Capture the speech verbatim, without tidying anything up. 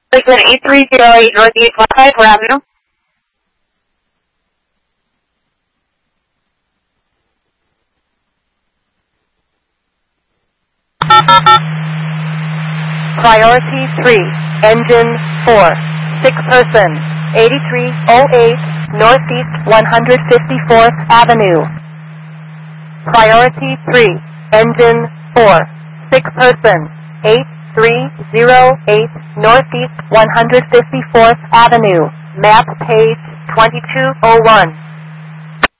Person eight three zero eight Northeast Westside Avenue. Priority three, engine four, sick person, eighty-three oh eight Northeast one hundred fifty-fourth Avenue. Priority three, engine four, sick person, eight three oh eight Northeast one hundred fifty-fourth Avenue. Map page twenty-two oh one.